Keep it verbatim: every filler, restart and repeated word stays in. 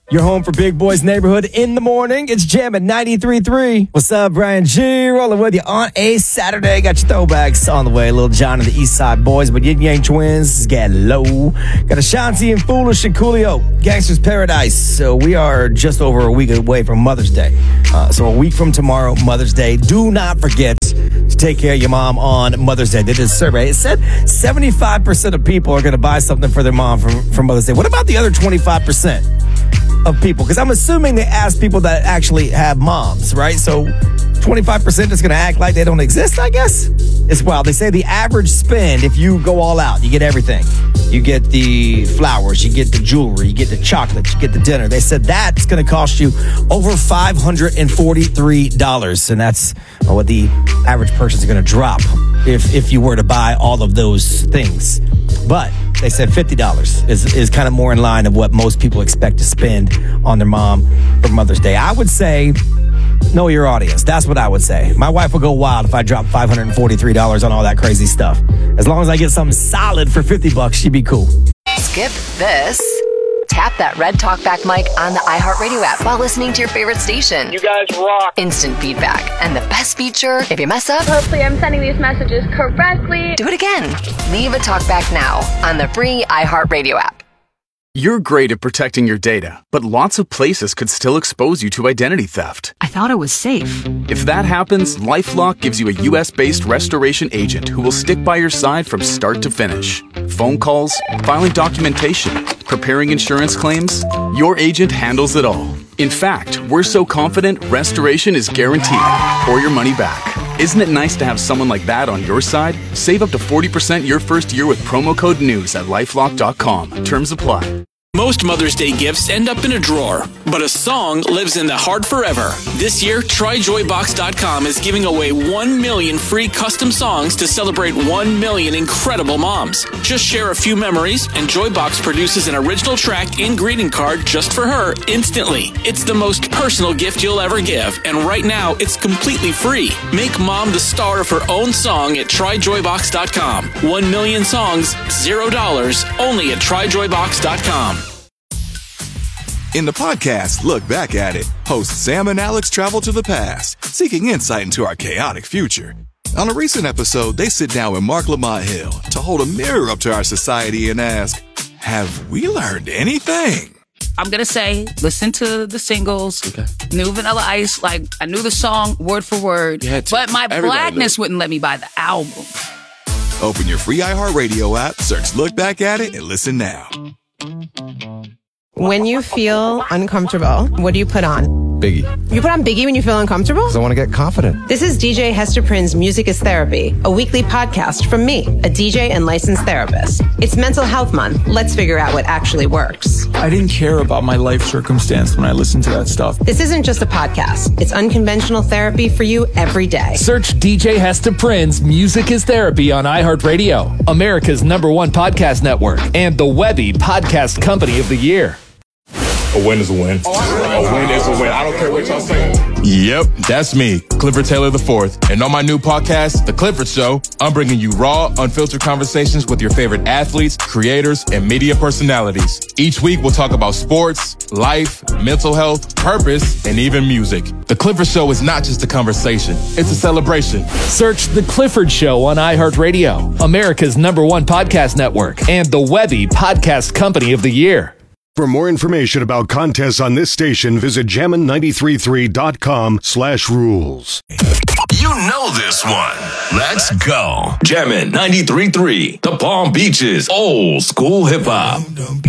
Your home for Big Boys Neighborhood in the morning. It's Jam at ninety-three point three. What's up, Brian G? Rolling with you on a Saturday. Got your throwbacks on the way. Little John and the East Side Boys, but Yin Yang Twins, get low. Got Ashanti and Foolish and Coolio, Gangster's Paradise. So we are just over a week away from Mother's Day. Uh, so a week from tomorrow, Mother's Day. Do not forget to take care of your mom on Mother's Day. They did a survey. It said seventy-five percent of people are going to buy something for their mom for, for Mother's Day. What about the other twenty-five percent? Of people, because I'm assuming they ask people that actually have moms, right? So twenty-five percent is going to act like they don't exist, I guess. It's wild. They say the average spend, if you go all out, you get everything. You get the flowers, you get the jewelry, you get the chocolates, you get the dinner. They said that's going to cost you over five hundred forty-three dollars. And that's what the average person is going to drop if, if you were to buy all of those things. But they said fifty dollars is, is kind of more in line of what most people expect to spend on their mom for Mother's Day. I would say know your audience. That's what I would say. My wife would go wild if I dropped five hundred forty-three dollars on all that crazy stuff. As long as I get something solid for fifty bucks, she'd be cool. Skip this. Tap that red talkback mic on the iHeartRadio app while listening to your favorite station. You guys rock. Instant feedback. And the best feature, if you mess up, hopefully I'm sending these messages correctly. Do it again. Leave a talkback now on the free iHeartRadio app. You're great at protecting your data, but lots of places could still expose you to identity theft. I thought it was safe. If that happens, LifeLock gives you a U S-based restoration agent who will stick by your side from start to finish. Phone calls, filing documentation, preparing insurance claims, your agent handles it all. In fact, we're so confident restoration is guaranteed or your money back. Isn't it nice to have someone like that on your side? Save up to forty percent your first year with promo code NEWS at lifelock dot com. Terms apply. Most Mother's Day gifts end up in a drawer, but a song lives in the heart forever. This year, Try Joy Box dot com is giving away one million free custom songs to celebrate one million incredible moms. Just share a few memories, and Joybox produces an original track and greeting card just for her instantly. It's the most personal gift you'll ever give, and right now, it's completely free. Make mom the star of her own song at Try Joy Box dot com. One million songs, zero dollars, only at Try Joy Box dot com. In the podcast, Look Back at It, hosts Sam and Alex travel to the past, seeking insight into our chaotic future. On a recent episode, they sit down with Mark Lamont Hill to hold a mirror up to our society and ask, have we learned anything? I'm going to say, listen to the singles, okay. New Vanilla Ice, like, I knew the song word for word, but my blackness wouldn't let me buy the album. Open your free iHeartRadio app, search Look Back at It, and listen now. When you feel uncomfortable, what do you put on? Biggie. You put on Biggie when you feel uncomfortable? Because I want to get confident. This is D J Hester Prynne's Music is Therapy, a weekly podcast from me, a D J and licensed therapist. It's Mental Health Month. Let's figure out what actually works. I didn't care about my life circumstance when I listened to that stuff. This isn't just a podcast. It's unconventional therapy for you every day. Search D J Hester Prynne's Music is Therapy on iHeartRadio, America's number one podcast network, and the Webby Podcast Company of the Year. A win is a win. A win is a win. I don't care what y'all say. Yep, that's me, Clifford Taylor the fourth. And on my new podcast, The Clifford Show, I'm bringing you raw, unfiltered conversations with your favorite athletes, creators, and media personalities. Each week, we'll talk about sports, life, mental health, purpose, and even music. The Clifford Show is not just a conversation. It's a celebration. Search The Clifford Show on iHeartRadio, America's number one podcast network, and the Webby Podcast Company of the Year. For more information about contests on this station, visit jammin nine three three dot com slash rules. You know this one. Let's go. Jammin' ninety-three point three, the Palm Beaches old school hip hop.